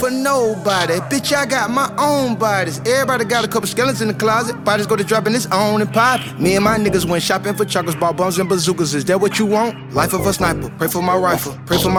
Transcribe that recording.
for nobody. Bitch, I got my own bodies. Everybody got a couple skeletons in the closet. Bodies go to dropping its own and pop. Me and my niggas went shopping for chocolates, bought bombs and bazookas. Is that what you want? Life of a sniper. Pray for my rifle. Pray for my